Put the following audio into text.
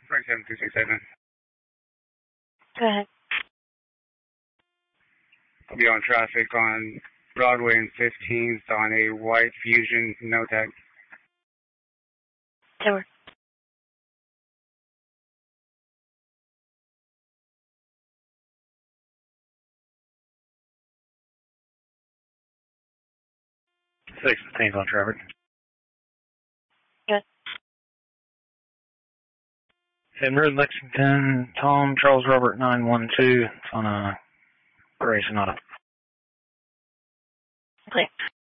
Frank 7267. Go ahead. I'll be on traffic on Broadway and 15th on a white Fusion, no tag. Tower. Six 15th on traffic. Good. Haddon Road, Lexington, Tom, Charles Robert 912. It's on a gray Sonata. Clear.